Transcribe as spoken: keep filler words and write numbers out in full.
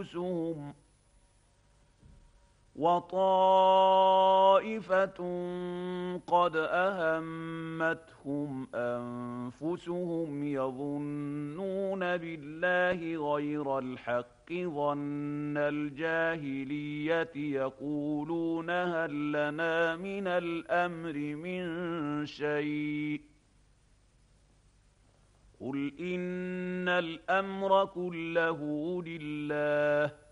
أنفسهم وطائفة قد أهمتهم أنفسهم يظنون بالله غير الحق ظن الجاهلية يقولون هل لنا من الأمر من شيء قل إن الأمر كله لله